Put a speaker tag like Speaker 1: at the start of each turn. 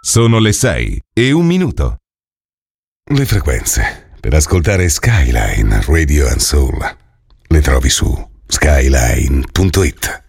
Speaker 1: Sono le 6:01.
Speaker 2: Le frequenze per ascoltare Skyline Radio and Soul le trovi su skyline.it.